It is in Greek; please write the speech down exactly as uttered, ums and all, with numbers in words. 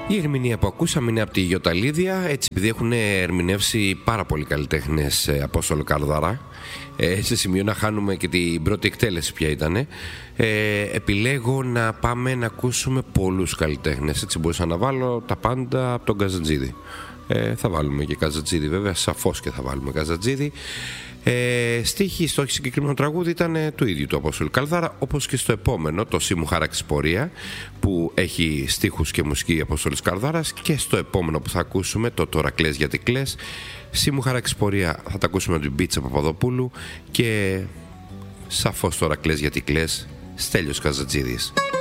Η ερμηνεία που ακούσαμε είναι από τη Γιωταλίδια, έτσι επειδή έχουν ερμηνεύσει πάρα πολλοί καλλιτέχνες Απόστολο Καρδαρά, ε, σε σημείο να χάνουμε και την πρώτη εκτέλεση ποια ήταν, ε, επιλέγω να πάμε να ακούσουμε πολλούς καλλιτέχνες. Έτσι μπορούσα να βάλω τα πάντα από τον Καζατζίδη. Ε, θα βάλουμε και Καζατζίδη βέβαια, σαφώς και θα βάλουμε Καζατζίδη. Ε, στίχη στο συγκεκριμένο τραγούδι ήταν ε, του ίδιου του Απόστολου Καρδαρά, όπως και στο επόμενο, το «Σύ μου χάραξες πορεία», που έχει στίχους και μουσική Απόστολος Καρδάρας, και στο επόμενο που θα ακούσουμε, το «Τώρα κλαις γιατί κλαις», «Σύ μου χάραξες πορεία» θα τα ακούσουμε από την Μπίτσα Παπαδοπούλου, και σαφώς «Τώρα κλαις γιατί κλαις», Στέλιος Καζατζίδης.